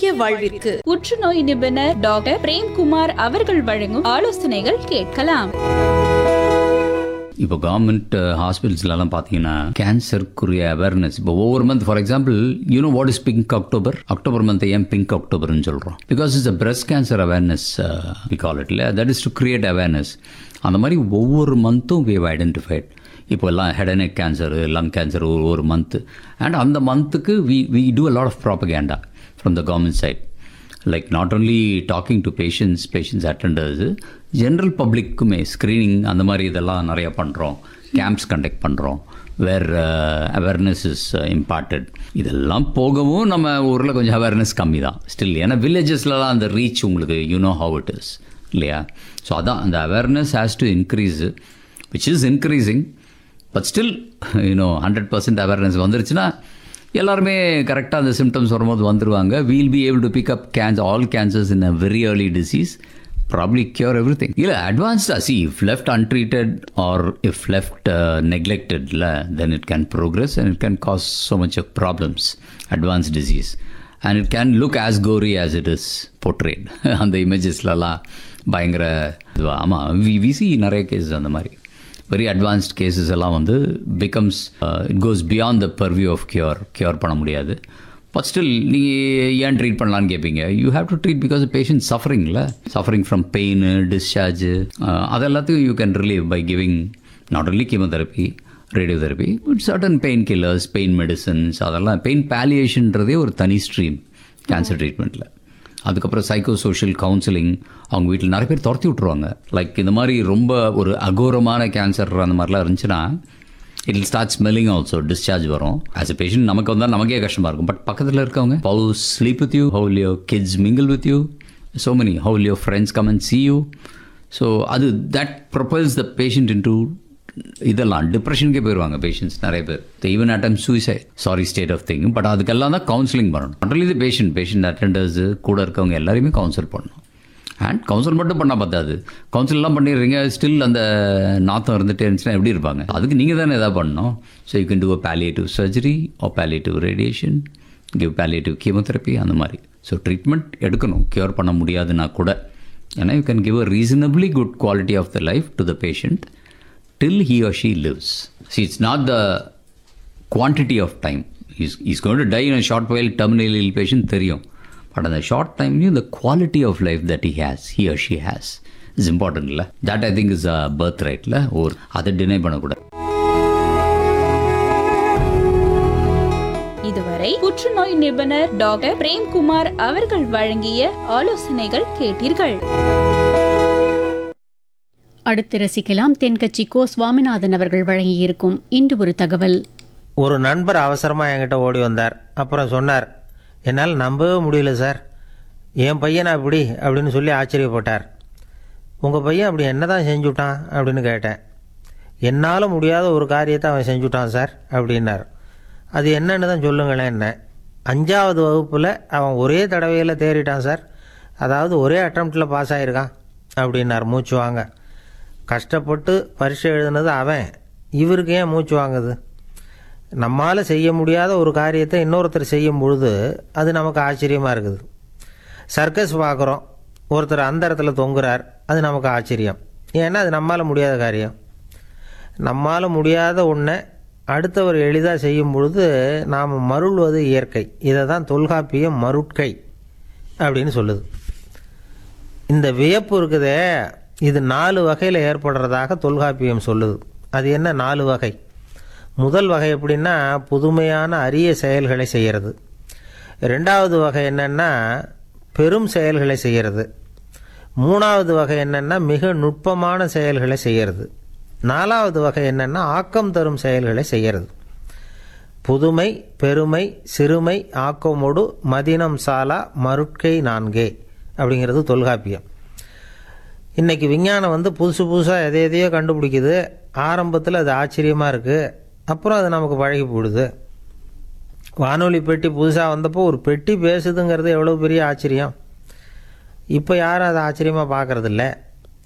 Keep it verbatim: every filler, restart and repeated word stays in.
ஆரோக்கிய வாழ்விற்கு புற்றுநோய் நிபுணர் டாக்டர் பிரேம்குமார் அவர்கள் வழங்கும் ஆலோசனைகள் கேட்கலாம். இப்போ கவர்மெண்ட் ஹாஸ்பிட்டல்ஸ்லாம் பார்த்தீங்கன்னா கேன்சருக்குரிய அவேர்னஸ் இப்போ ஒவ்வொரு month for example you know what is pink October October month ஏன் பிங்க் அக்டோபர்னு சொல்கிறோம்? Because it's a breast cancer awareness we call it இல்லை, that is to create awareness. அந்த மாதிரி ஒவ்வொரு மந்த்தும் வி ஹவ் ஐடென்டிஃபைட். இப்போ எல்லாம் head and neck cancer, lung cancer ஒரு ஒரு மந்த்து, அண்ட் அந்த மந்த்துக்கு we we do a lot of propaganda from the government side. Like not only talking to patients patients அட்டெண்டர்ஸு, general பப்ளிக்குமே screening அந்த மாதிரி இதெல்லாம் நிறையா பண்ணுறோம். கேம்ப்ஸ் கண்டக்ட் பண்ணுறோம் வேர் அவேர்னஸ் இஸ் இம்பார்ட்டட். இதெல்லாம் போகவும் நம்ம ஊரில் கொஞ்சம் அவேர்னஸ் கம்மி தான் ஸ்டில். ஏன்னா வில்லேஜஸ்லலாம் அந்த ரீச் உங்களுக்கு you know how it is இல்லையா? ஸோ அதான் அந்த awareness has to increase, which is increasing. But still you know hundred percent awareness வந்துருச்சுன்னா எல்லாருமே கரெக்டாக அந்த சிம்டம்ஸ் வரும்போது வந்துடுவாங்க. We'll be able to pick up cancer all cancers in a very early disease, probably cure every thing. இல்லை அட்வான்ஸ்டாக see if left untreated R if left நெக்லெக்டட்ல then it can progress and it can cause so much of problems, advance disease, and it can look as கோரி as it is portrait. அந்த இமேஜஸ்லலாம் பயங்கர இதுவாக. ஆமாம், we விசி நிறைய gases அந்த மாதிரி very advanced cases எல்லாம் வந்து becomes it goes beyond the purview of cure. Cure பண்ண முடியாது. பட் ஸ்டில் நீங்கள் ஏன் ட்ரீட் பண்ணலான்னு கேட்பீங்க. You have to treat because patient சஃபரிங்கில் suffering from pain, discharge, அது எல்லாத்தையும் you can relieve by giving not only chemotherapy, radiotherapy, but certain pain killers, pain medicines, அதெல்லாம் pain பேலியேஷன்றதே ஒரு தனி ஸ்ட்ரீம் கேன்சர் ட்ரீட்மெண்ட்டில். அதுக்கப்புறம் சைக்கோ சோஷியல் கவுன்சிலிங். அவங்க வீட்டில் நிறைய பேர் துரத்தி விட்ருவாங்க. லைக் இந்த மாதிரி ரொம்ப ஒரு அகோரமான கேன்சர் அந்த மாதிரிலாம் இருந்துச்சுன்னா it will start smelling also, discharge வரும். ஆஸ் எ பேஷண்ட் நமக்கு வந்தால் நமக்கே கஷ்டமாக இருக்கும். பட் பக்கத்தில் இருக்கவங்க how sleep with you, how will your kids mingle with you, so many, how will your friends come and C you. So அது that ப்ரொபல்ஸ் the patient in to இதெல்லாம் டிப்ரெஷனுக்கே போயிடுவாங்க பேஷண்ட்ஸ் நிறைய பேர். Even attempt suicide, sorry state of thing. But அதுக்கெல்லாம் தான் counselling பண்ணணும். Not only the patient, patient அட்டெண்டர்ஸு கூட இருக்கவங்க எல்லாருமே கவுன்சில் பண்ணணும். அண்ட் கவுன்சில் மட்டும் பண்ணால் பார்த்தாது, கவுன்சிலெலாம் பண்ணிடுறீங்க ஸ்டில் அந்த நாத்தம் இருந்துகிட்டே இருந்துச்சுன்னா எப்படி இருப்பாங்க? அதுக்கு நீங்கள் தானே எதாவது பண்ணணும். So you can do a palliative surgery R palliative radiation, give palliative chemotherapy, அந்த மாதிரி. ஸோ ட்ரீட்மெண்ட் எடுக்கணும் க்யூர் பண்ண முடியாதுன்னா கூட. ஏன்னா you can give a reasonably good quality of the life to the patient till he or she lives. See, it's not the quantity of time. He's, he's going to die in a short while, terminally ill patient, theriyum. But in the short time, you know, the quality of life that he has, he or she has, is important. La? That I think is a birthright. La? Or அதை deny பண்ணக்கூடாது. இதுவரை புற்றுநோய் நிபுணர் doctor Premkumar அவர்கள் வழங்கிய ஆலோசனைகள் கேட்டீர்கள். அடுத்து ரசிக்கலாம் தென்கட்சி கோ சுவாமிநாதன் அவர்கள் வழங்கியிருக்கும் இன்று ஒரு தகவல். ஒரு நண்பர் அவசரமாக என்கிட்ட ஓடி வந்தார். அப்புறம் சொன்னார், என்னால் நம்பவே முடியல சார், என் பையனா அப்படி அப்படின்னு சொல்லி ஆச்சரியப்பட்டார். உங்கள் பையன் அப்படி என்ன தான் செஞ்சுட்டான் அப்படின்னு கேட்டேன். என்னால் முடியாத ஒரு காரியத்தை அவன் செஞ்சுட்டான் சார் அப்படின்னார். அது என்னன்னு தான் சொல்லுங்களேன். என்ன, அஞ்சாவது வகுப்பில் அவன் ஒரே தடவையில் தேறிட்டான் சார், அதாவது ஒரே அட்டம்ப்டில் பாஸ் ஆகிருக்கான் அப்படின்னார் மூச்சு வாங்க. கஷ்டப்பட்டு பரீட்சை எழுதுனது அவன், இவருக்கு ஏன் மூச்சு வாங்குது? நம்மால் செய்ய முடியாத ஒரு காரியத்தை இன்னொருத்தர் செய்யும் பொழுது அது நமக்கு ஆச்சரியமாக இருக்குது. சர்க்கஸ் பார்க்குறோம், ஒருத்தர் அந்த இடத்துல தொங்குறார், அது நமக்கு ஆச்சரியம். ஏன்னா அது நம்மால் முடியாத காரியம். நம்மால் முடியாத ஒன்றை அடுத்தவர் எளிதாக செய்யும் பொழுது நாம் மருள்வது இயற்கை. இதை தான் தொல்காப்பியம் மருட்கை அப்படின்னு சொல்லுது. இந்த வியப்பு இருக்குதே, இது நாலு வகையில் ஏற்படுறதாக தொல்காப்பியம் சொல்லுது. அது என்ன நாலு வகை? முதல் வகை எப்படின்னா புதுமையான அரிய செயல்களை செய்கிறது. ரெண்டாவது வகை என்னென்னா பெரும் செயல்களை செய்கிறது. மூணாவது வகை என்னென்னா மிக நுட்பமான செயல்களை செய்கிறது. நாலாவது வகை என்னென்னா ஆக்கம் தரும் செயல்களை செய்கிறது. புதுமை, பெருமை, சிறுமை, ஆக்கமோடு மதினம் சாலா மருட்கை நான்கே அப்படிங்கிறது தொல்காப்பியம். இன்றைக்கி விஞ்ஞானம் வந்து புதுசு புதுசாக எதை எதையோ கண்டுபிடிக்குது. ஆரம்பத்தில் அது ஆச்சரியமாக இருக்குது, அப்புறம் அது நமக்கு பழகி போடுது. வானொலி பெட்டி புதுசாக வந்தப்போ ஒரு பெட்டி பேசுதுங்கிறது எவ்வளோ பெரிய ஆச்சரியம். இப்போ யாரும் அதை ஆச்சரியமாக பார்க்குறதில்ல.